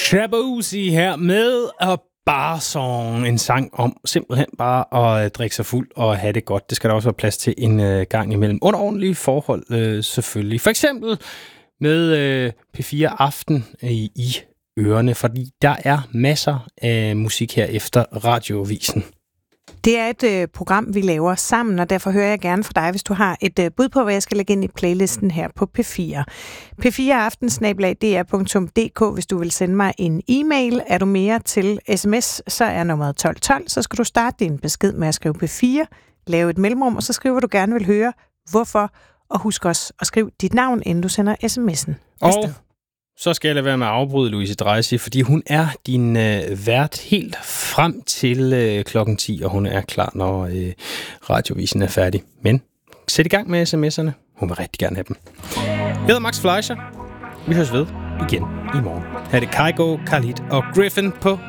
Shaboozey her med A Bar Song. En sang om simpelthen bare at drikke sig fuld og have det godt. Det skal der også være plads til en gang imellem. Under ordentlige forhold selvfølgelig. For eksempel med P4 Aften i ørerne, fordi der er masser af musik her efter Radioavisen. Det er et program, vi laver sammen, og derfor hører jeg gerne fra dig, hvis du har et bud på, hvad jeg skal lægge ind i playlisten her på P4. p4aften@dr.dk, hvis du vil sende mig en e-mail. Er du mere til sms, så er nummeret 1212. Så skal du starte din besked med at skrive P4, lave et mellemrum, og så skriver du gerne vil høre, hvorfor. Og husk også at skrive dit navn, inden du sender sms'en. Og så skal jeg lade være med at afbryde Louise Dreisig, fordi hun er din vært helt frem til klokken 10, og hun er klar, når Radioavisen er færdig. Men sæt i gang med sms'erne. Hun vil rigtig gerne have dem. Jeg hedder Max Fleischer. Vi høres ved igen i morgen. Her er det Kygo, Khalid og Griffin på